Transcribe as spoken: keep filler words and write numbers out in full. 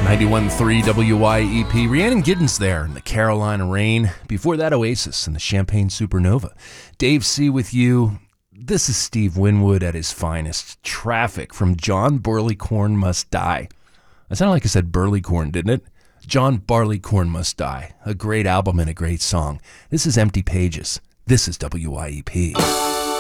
ninety-one point three W Y E P. Rhiannon Giddens there in the Carolina Rain. Before that, Oasis and the Champagne Supernova. Dave C. with you. This is Steve Winwood at his finest. Traffic from John Barleycorn Must Die. I sounded like I said Burleycorn, didn't it? John Barleycorn Must Die. A great album and a great song. This is Empty Pages. This is W Y E P.